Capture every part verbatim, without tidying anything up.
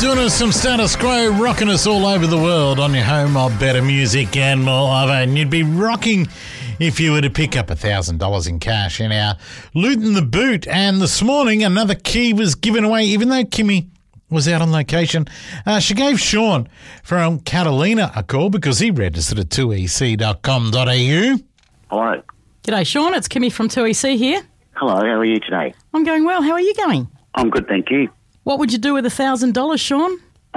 Doing us some status quo, rocking us all over the world on your home of better music and more of it. And you'd be rocking if you were to pick up one thousand dollars in cash in our Loot in the Boot. And this morning, another key was given away, even though Kimmy was out on location. Uh, she gave Sean from Catalina a call because he registered at two e c dot com dot a u. Hello. G'day, Sean. It's Kimmy from two E C here. Hello, how are you today? I'm going well. How are you going? I'm good, thank you. What would you do with one thousand dollars, Sean?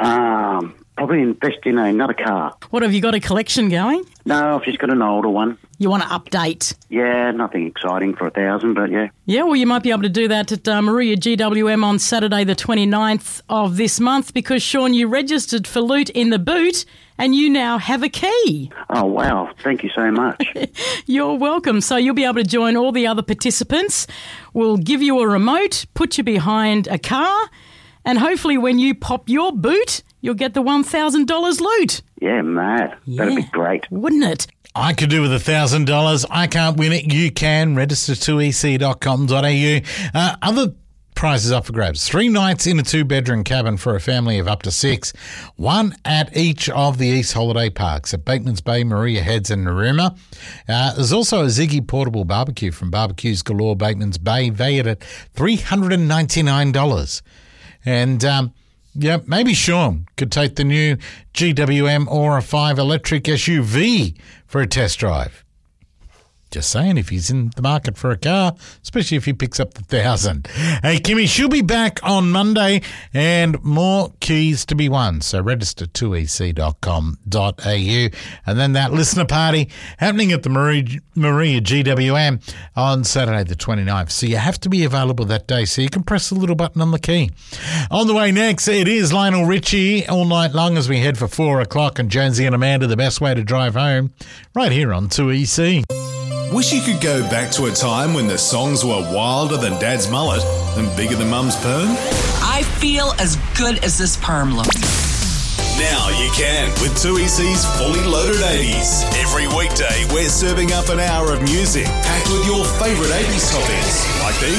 Um, probably invest in another car. What, have you got a collection going? No, I've just got an older one. You want to update? Yeah, nothing exciting for a thousand, but yeah. Yeah, well, you might be able to do that at uh, Maria G W M on Saturday the twenty-ninth of this month because, Sean, you registered for Loot in the Boot and you now have a key. Oh, wow. Thank you so much. You're welcome. So you'll be able to join all the other participants. We'll give you a remote, put you behind a car, and hopefully when you pop your boot, you'll get the one thousand dollars loot. Yeah, mad. Yeah. That'd be great. Wouldn't it? I could do with one thousand dollars. I can't win it. You can. Register two e c dot com dot a u. Uh, other prizes up for grabs. Three nights in a two-bedroom cabin for a family of up to six. One at each of the East Holiday Parks at Bateman's Bay, Maria Heads and Narooma. Uh, there's also a Ziggy portable barbecue from Barbecues Galore, Bateman's Bay, valued at three hundred ninety-nine dollars. And, um, yeah, maybe Sean could take the new G W M Aura five electric S U V for a test drive. Just saying, if he's in the market for a car, especially if he picks up the thousand. Hey, Kimmy, she'll be back on Monday and more keys to be won. So register two e c dot com dot a u. And then that listener party happening at the Maria, Maria G W M on Saturday the twenty-ninth. So you have to be available that day so you can press the little button on the key. On the way next, it is Lionel Richie all night long as we head for four o'clock and Jonesy and Amanda, the best way to drive home, right here on two E C. Wish you could go back to a time when the songs were wilder than Dad's mullet and bigger than Mum's perm? I feel as good as this perm looks. Now you can with two E C's Fully Loaded eighties. Every weekday, we're serving up an hour of music packed with your favourite eighties topics like these.